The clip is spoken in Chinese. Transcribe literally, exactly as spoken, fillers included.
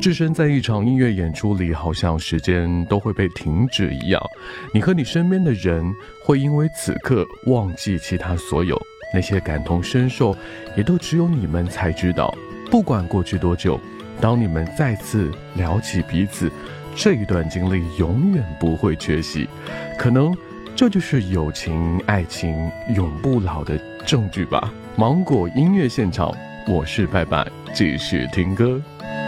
置身在一场音乐演出里，好像时间都会被停止一样。你和你身边的人会因为此刻忘记其他所有，那些感同身受也都只有你们才知道。不管过去多久，当你们再次聊起彼此，这一段经历永远不会缺席。可能这就是友情爱情永不老的证据吧。芒果音乐现场，我是拜拜，继续听歌。